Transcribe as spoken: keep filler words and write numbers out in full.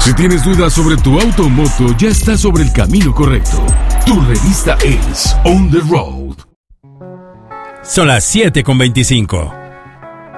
Si tienes dudas sobre tu auto o moto, ya estás sobre el camino correcto. Tu revista es On The Road. Son las siete con veinticinco.